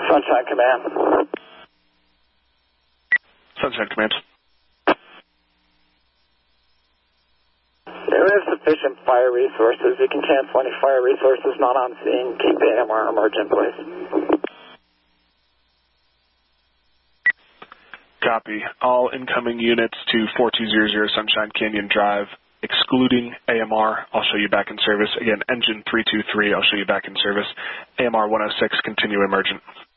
Sunshine Command. Sunshine Command. There is sufficient fire resources. You can cancel any fire resources not on scene. Keep the AMR emergent, please. Copy. All incoming units to 4200 Sunshine Canyon Drive, excluding AMR. I'll show you back in service. Again, engine 323, I'll show you back in service. AMR 106, continue emergent.